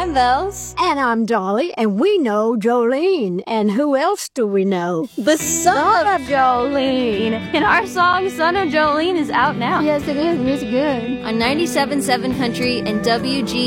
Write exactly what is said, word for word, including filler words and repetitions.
I'm Bells. And I'm Dolly, and we know Jolene. And who else do we know? The son of Jolene. And our song, Son of Jolene, is out now. Yes, it is. It's good. On ninety-seven point seven Country and W G